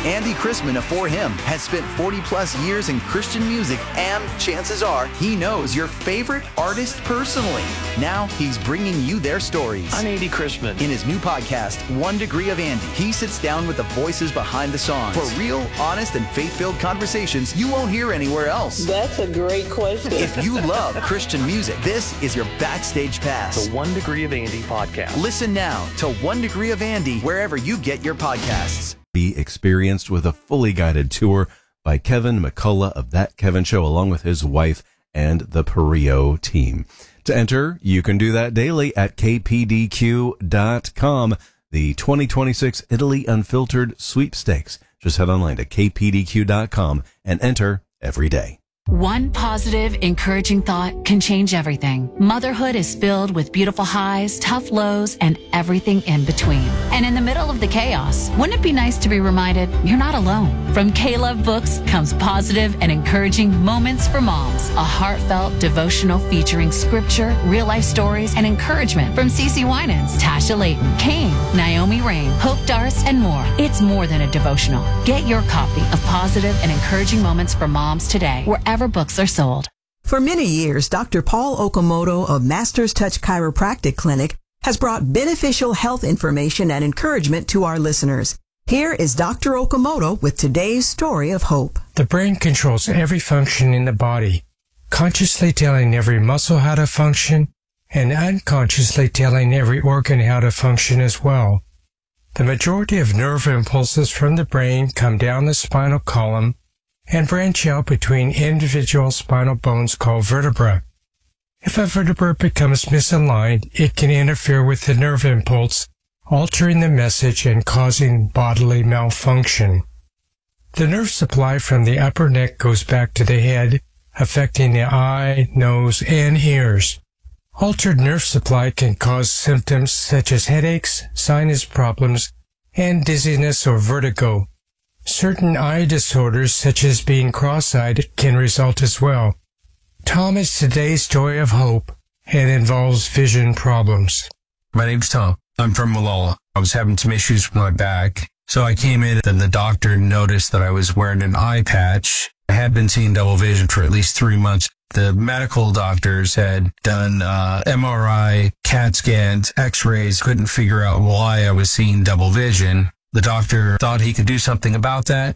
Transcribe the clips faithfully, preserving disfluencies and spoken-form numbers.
Andy Chrisman of For Him has spent forty plus years in Christian music, and chances are he knows your favorite artist personally. Now he's bringing you their stories. I'm Andy Chrisman. In his new podcast, One Degree of Andy, he sits down with the voices behind the songs for real, honest, and faith-filled conversations you won't hear anywhere else. That's a great question. If you love Christian music, this is your backstage pass. The One Degree of Andy podcast. Listen now to One Degree of Andy wherever you get your podcasts. Be experienced with a fully guided tour by Kevin McCullough of That Kevin Show, along with his wife and the Perio team. To enter, you can do that daily at K P D Q dot com. The twenty twenty-six Italy Unfiltered Sweepstakes. Just head online to K P D Q dot com and enter every day. One positive, encouraging thought can change everything. Motherhood is filled with beautiful highs, tough lows, and everything in between. And in the middle of the chaos, wouldn't it be nice to be reminded you're not alone? From K-Love Books comes positive and encouraging moments for moms. A heartfelt devotional featuring scripture, real-life stories, and encouragement from Cece Winans, Tasha Layton, Kane, Naomi Rain, Hope Darce, and more. It's more than a devotional. Get your copy of Positive and Encouraging Moments for Moms today, wherever books are sold. For many years, Doctor Paul Okamoto of Masters Touch Chiropractic Clinic has brought beneficial health information and encouragement to our listeners. Here is Doctor Okamoto with today's story of hope. The brain controls every function in the body, consciously telling every muscle how to function and unconsciously telling every organ how to function as well. The majority of nerve impulses from the brain come down the spinal column and branch out between individual spinal bones called vertebrae. If a vertebra becomes misaligned, it can interfere with the nerve impulse, altering the message and causing bodily malfunction. The nerve supply from the upper neck goes back to the head, affecting the eye, nose, and ears. Altered nerve supply can cause symptoms such as headaches, sinus problems, and dizziness or vertigo. Certain eye disorders, such as being cross-eyed, can result as well. Tom is today's story of hope and involves vision problems. My name's Tom. I'm from Malala. I was having some issues with my back, so I came in and the doctor noticed that I was wearing an eye patch. I had been seeing double vision for at least three months. The medical doctors had done uh, M R I, CAT scans, x-rays, couldn't figure out why I was seeing double vision. The doctor thought he could do something about that.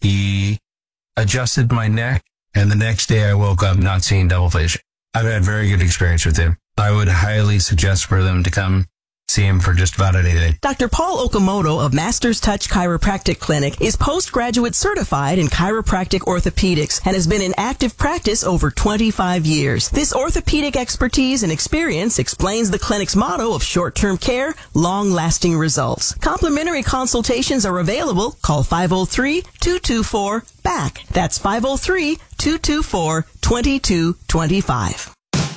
He adjusted my neck, and the next day I woke up not seeing double vision. I've had very good experience with him. I would highly suggest for them to come see him for just about anything. Doctor Paul Okamoto of Masters Touch Chiropractic Clinic is postgraduate certified in chiropractic orthopedics and has been in active practice over twenty-five years. This orthopedic expertise and experience explains the clinic's motto of short-term care, long-lasting results. Complimentary consultations are available. Call five oh three, two two four, B A C K. That's five oh three, two two four, two two two five.